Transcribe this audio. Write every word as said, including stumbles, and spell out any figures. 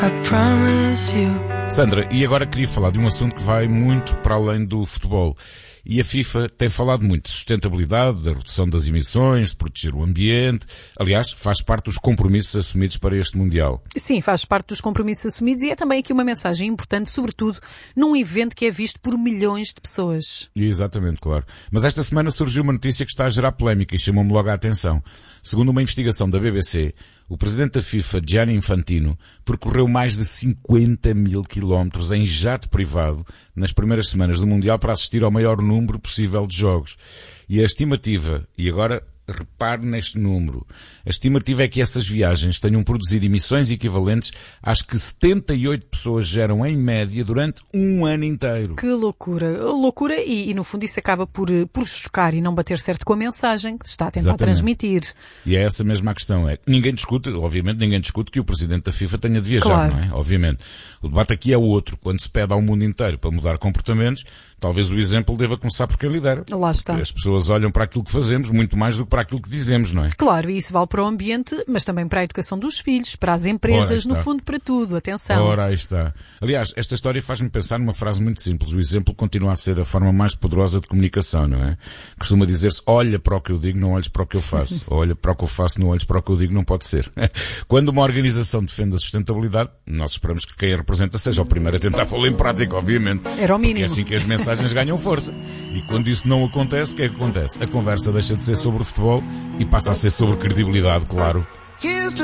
I promise you. Sandra, e agora queria falar de um assunto que vai muito para além do futebol. E a FIFA tem falado muito de sustentabilidade, da redução das emissões, de proteger o ambiente. Aliás, faz parte dos compromissos assumidos para este Mundial. Sim, faz parte dos compromissos assumidos e é também aqui uma mensagem importante, sobretudo num evento que é visto por milhões de pessoas. Exatamente, claro. Mas esta semana surgiu uma notícia que está a gerar polémica e chamou-me logo a atenção. Segundo uma investigação da B B C, o presidente da FIFA, Gianni Infantino, percorreu mais de cinquenta mil quilómetros em jato privado nas primeiras semanas do Mundial para assistir ao maior número possível de jogos. E a estimativa, e agora repare neste número, a estimativa é que essas viagens tenham produzido emissões equivalentes às que setenta e oito pessoas geram em média durante um ano inteiro. Que loucura, loucura e, e no fundo isso acaba por, por chocar e não bater certo com a mensagem que se está a tentar Exatamente. transmitir. E é essa mesma a questão. É que ninguém discute, obviamente ninguém discute que o presidente da FIFA tenha de viajar, Claro. não é? Obviamente. O debate aqui é o outro. Quando se pede ao mundo inteiro para mudar comportamentos, talvez o exemplo deva começar por quem lidera. Lá está. As pessoas olham para aquilo que fazemos muito mais do que para aquilo que dizemos, não é? Claro, e isso vale para o ambiente, mas também para a educação dos filhos, para as empresas, Ora, no está. fundo para tudo. Atenção. Ora, aí está. Aliás, esta história faz-me pensar numa frase muito simples. O exemplo continua a ser a forma mais poderosa de comunicação, não é? Costuma dizer-se, olha para o que eu digo, não olhes para o que eu faço. Olha para o que eu faço, não olhes para o que eu digo, não pode ser. Quando uma organização defende a sustentabilidade, nós esperamos que quem a representa seja o primeiro a tentar pô-la em prática, obviamente. Era o mínimo. Porque é assim que as mensagens ganham força. E quando isso não acontece, o que é que acontece? A conversa deixa de ser sobre o futebol e passa a ser sobre credibilidade, claro. Here's